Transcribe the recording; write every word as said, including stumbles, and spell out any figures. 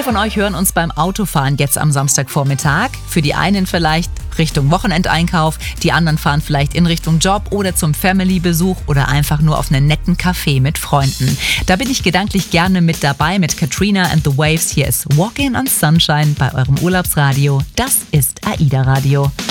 von euch hören uns beim Autofahren jetzt am Samstagvormittag. Für die einen vielleicht Richtung Wochenendeinkauf, die anderen fahren vielleicht in Richtung Job oder zum Family-Besuch oder einfach nur auf einen netten Kaffee mit Freunden. Da bin ich gedanklich gerne mit dabei mit Katrina and the Waves. Hier ist Walking on Sunshine bei eurem Urlaubsradio. Das ist AIDA Radio.